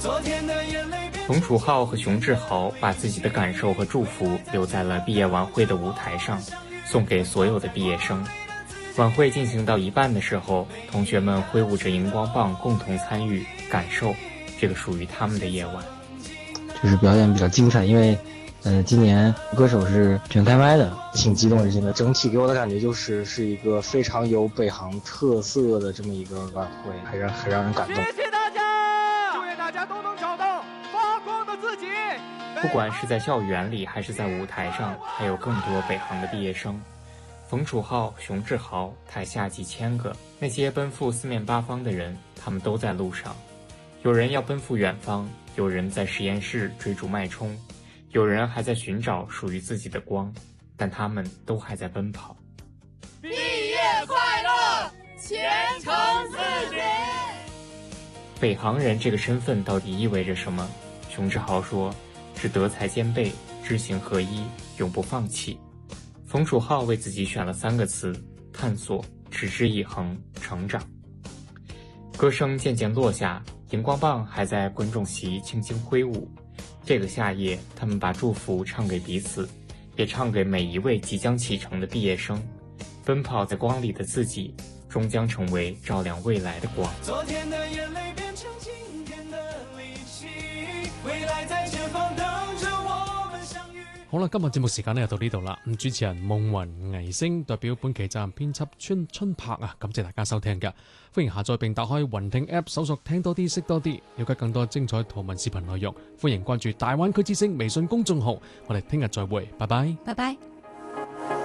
冯楚浩和熊志豪把自己的感受和祝福留在了毕业晚会的舞台上，送给所有的毕业生。晚会进行到一半的时候，同学们挥舞着荧光棒，共同参与感受这个属于他们的夜晚。 就是表演比较精彩，因为今年歌手是全开麦的，挺激动人心的。整体给我的感觉是一个非常有北航特色的这么一个晚会，很让人感动。 谢谢大家，祝愿大家都能找到发光的自己。 不管是在校园里还是在舞台上，还有更多北航的毕业生。冯楚浩、熊志豪，台下几千个，那些奔赴四面八方的人，他们都在路上。有人要奔赴远方，有人在实验室追逐脉冲，有人还在寻找属于自己的光，但他们都还在奔跑。 毕业快乐，前程似锦。 北航人这个身份到底意味着什么？熊志豪说，是德才兼备，知行合一，永不放弃。冯楚浩为自己选了3个词：探索、持之以恒、成长。歌声渐渐落下，荧光棒还在观众席轻轻挥舞。这个夏夜，他们把祝福唱给彼此，也唱给每一位即将启程的毕业生。奔跑在光里的自己，终将成为照亮未来的光。 昨天的眼泪变成今天的力气，未来在前方等着我們相遇。 好啦，今日節目時間又到呢度啦。咁主持人夢雲倪星代表本期責任編輯春柏啊，感謝大家收聽嘅。歡迎下載並打開雲聽 App 搜索聽多啲識多啲，了解更多精彩圖文視頻內容。歡迎關注大灣區之聲微信公眾號。我哋聽日再會，拜拜。 拜拜。